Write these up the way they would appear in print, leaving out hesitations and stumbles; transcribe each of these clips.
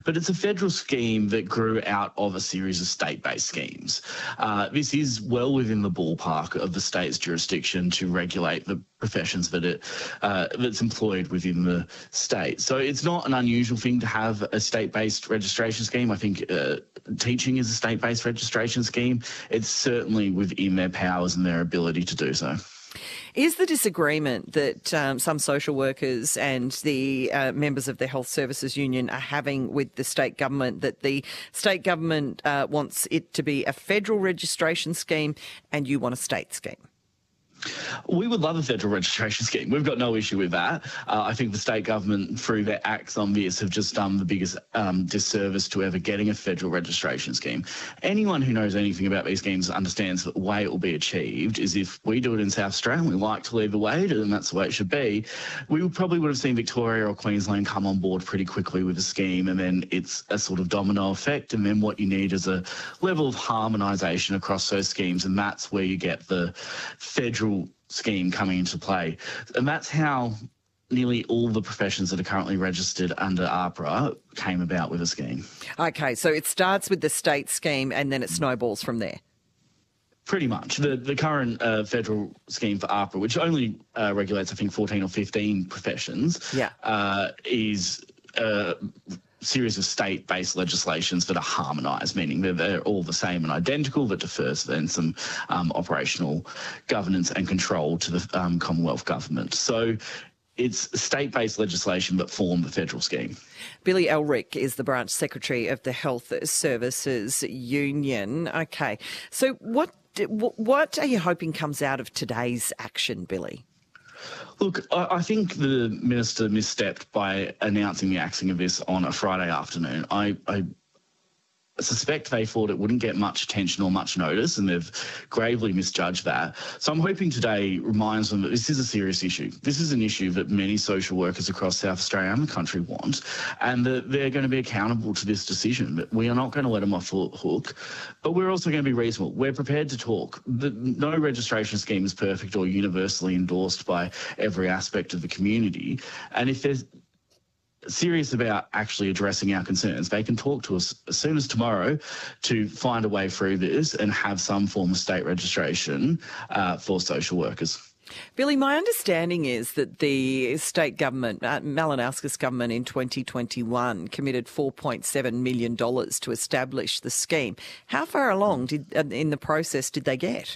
But it's a federal scheme that grew out of a series of state-based schemes. This is well within the ballpark of the state's jurisdiction to regulate the professions that that's employed within the state. So it's not an unusual thing to have a state-based registration scheme. I think teaching is a state-based registration scheme. It's certainly within their powers and their ability to do so. Is the disagreement that some social workers and the members of the Health Services Union are having with the state government that the state government wants it to be a federal registration scheme and you want a state scheme? We would love a federal registration scheme. We've got no issue with that. I think the state government, through their acts on this, have just done the biggest disservice to ever getting a federal registration scheme. Anyone who knows anything about these schemes understands that the way it will be achieved is if we do it in South Australia, and we like to lead the way, and that's the way it should be, we probably would have seen Victoria or Queensland come on board pretty quickly with a scheme, and then it's a sort of domino effect, and then what you need is a level of harmonisation across those schemes, and that's where you get the federal scheme coming into play. And that's how nearly all the professions that are currently registered under AHPRA came about with a scheme. Okay, so it starts with the state scheme and then it snowballs from there. Pretty much. The current federal scheme for AHPRA, which only regulates, I think, 14 or 15 professions, is series of state-based legislations that are harmonised, meaning that they're all the same and identical, that defers then some operational governance and control to the Commonwealth Government. So it's state-based legislation that form the federal scheme. Billy Elrick is the branch secretary of the Health Services Union. Okay, so what are you hoping comes out of today's action, Billy? Look, I think the minister misstepped by announcing the axing of this on a Friday afternoon. I suspect they thought it wouldn't get much attention or much notice, and they've gravely misjudged that. So I'm hoping today reminds them that this is a serious issue. This is an issue that many social workers across South Australia and the country want, and that they're going to be accountable to this decision. But we are not going to let them off the hook, but we're also going to be reasonable. We're prepared to talk. No registration scheme is perfect or universally endorsed by every aspect of the community, and if there's serious about actually addressing our concerns, they can talk to us as soon as tomorrow to find a way through this and have some form of state registration for social workers. Billy, my understanding is that the state government, Malinauskas government in 2021, committed $4.7 million to establish the scheme. How far along in the process did they get?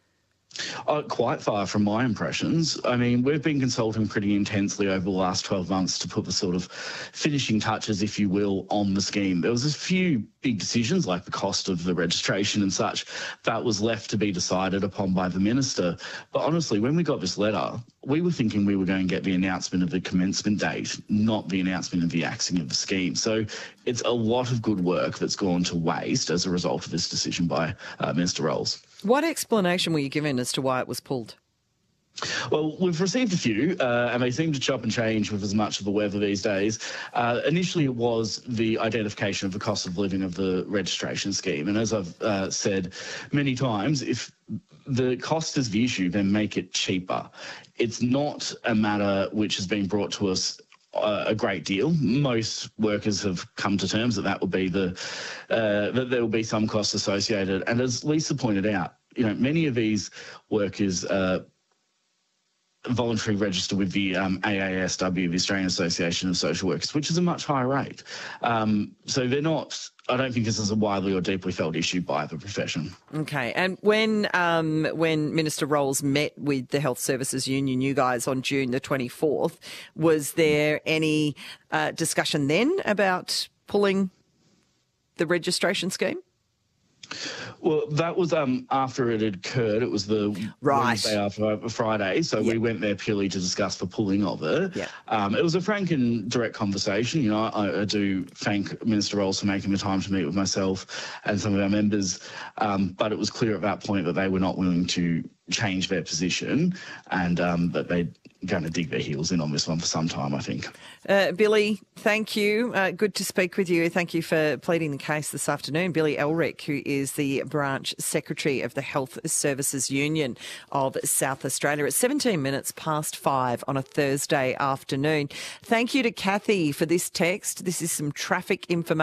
Quite far from my impressions. I mean, we've been consulting pretty intensely over the last 12 months to put the sort of finishing touches, if you will, on the scheme. There was a few big decisions, like the cost of the registration and such, that was left to be decided upon by the minister. But honestly, when we got this letter, we were thinking we were going to get the announcement of the commencement date, not the announcement of the axing of the scheme. So it's a lot of good work that's gone to waste as a result of this decision by Minister Rolls. What explanation were you given as to why it was pulled? Well, we've received a few, and they seem to chop and change with as much of the weather these days. Initially, it was the identification of the cost of living of the registration scheme. And as I've said many times, if the cost is the issue, then make it cheaper. It's not a matter which has been brought to us a great deal. Most workers have come to terms that will be that there will be some costs associated. And as Lisa pointed out, many of these workers voluntary register with the AASW, the Australian Association of Social Workers, which is a much higher rate. So they're not. I don't think this is a widely or deeply felt issue by the profession. Okay. And when Minister Rolls met with the Health Services Union, you guys, on June the 24th, was there any discussion then about pulling the registration scheme? Well, that was after it had occurred. It was the Wednesday after Friday, so we went there purely to discuss the pulling of it. It was a frank and direct conversation. I do thank Minister Rolls for making the time to meet with myself and some of our members, but it was clear at that point that they were not willing to change their position, and that they're going to dig their heels in on this one for some time, I think. Billy, thank you. Good to speak with you. Thank you for pleading the case this afternoon. Billy Elrick, who is the branch secretary of the Health Services Union of South Australia. It's 17 minutes past 5 on a Thursday afternoon. Thank you to Kathy for this text. This is some traffic information.